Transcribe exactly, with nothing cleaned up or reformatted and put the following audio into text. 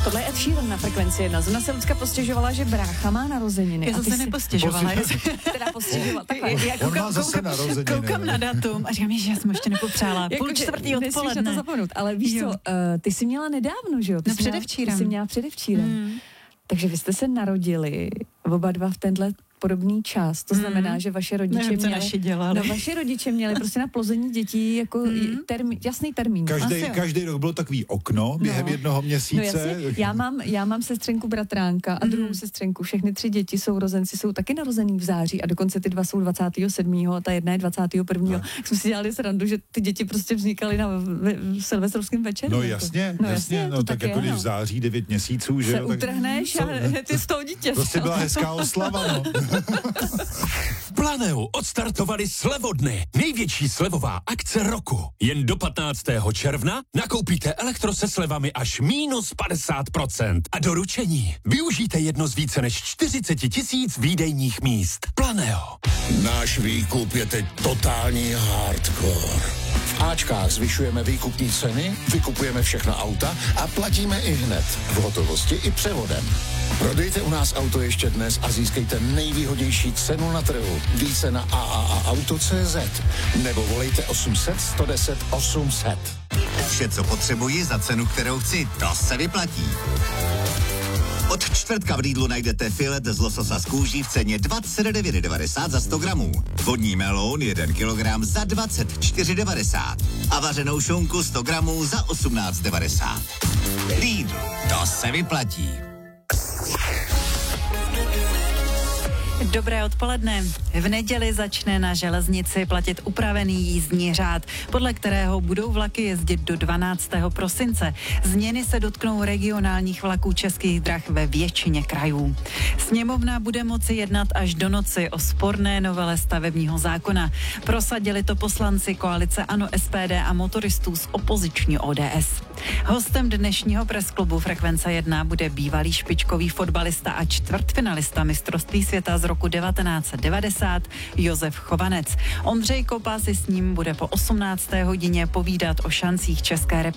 Tohle je Ed Sheeran na Frekvenci jedna. Zrovna se Lucka postěžovala, že brácha má narozeniny. Já jsem se nepostěžovala. Teda postěžovala. Takhle. Já koukám, má zase narozeniny. Koukám na datum a říkám, že já jsem ještě nepopřála. Půl Jako, čtvrtý odpoledne. Na to zapomenout, ale víš jo. co, uh, ty jsi měla nedávno, že jo? Ty No jsi měla, předevčírem. Ty jsi měla předevčírem. Hmm. Takže vy jste se narodili oba dva v tenhle podobný čas. To znamená, že vaše rodiče Nevím, co měli... naši dělali. No, vaše rodiče měli prostě na plození dětí jako mm. termín, jasný termín. Každý, každý rok bylo takový okno během no. jednoho měsíce. No jasně, já mám, já mám sestřenku bratránka a druhou mm. sestřenku. Všechny tři děti sourozenci jsou taky narozený v září a dokonce ty dva jsou dvacátého sedmého a ta jedna je dvacátého prvního No. Tak jsme si dělali srandu, že ty děti prostě vznikaly na silvestrovském večeru. No jasně, no, jasně. jasně No tak, tak jako je, když no. v září devět měsíců, že se jo. Tak utrhneš a hned je z toho dítě. Prostě byla hezká oslava, no. Planeu odstartovali slevodny. Největší slevová akce roku. Jen do patnáctého června nakoupíte elektro se slevami až mínus padesát procent. A doručení využijte jedno z více než čtyřicet tisíc výdejních míst. Planeo. Náš výkup je teď totální hardcore. V Ačkách zvyšujeme výkupní ceny, vykupujeme všechna auta a platíme i hned. V hotovosti i převodem. Prodejte u nás auto ještě dnes a získejte nejvýhodnější cenu na trhu. Více na a a a auto tečka cé zet nebo volejte osm set, sto deset, osm set. Vše, co potřebuji za cenu, kterou chci, to se vyplatí. Od čtvrtka v Lidlu najdete filet z lososa z kůží v ceně dvacet devět devadesát za sto gramů. Vodní melón jeden kilogram za dvacet čtyři devadesát. A vařenou šunku sto gramů za osmnáct devadesát. Lidl, to se vyplatí. Dobré odpoledne. V neděli začne na železnici platit upravený jízdní řád, podle kterého budou vlaky jezdit do dvanáctého prosince. Změny se dotknou regionálních vlaků Českých drah ve většině krajů. Sněmovna bude moci jednat až do noci o sporné novele stavebního zákona. Prosadili to poslanci koalice ANO, S P D a motoristů z opoziční O D S. Hostem dnešního presklubu Frekvence jedna bude bývalý špičkový fotbalista a čtvrtfinalista mistrovství světa z roku devatenáct set devadesát Josef Chovanec. Ondřej Kopa si s ním bude po osmnácté hodině povídat o šancích České republiky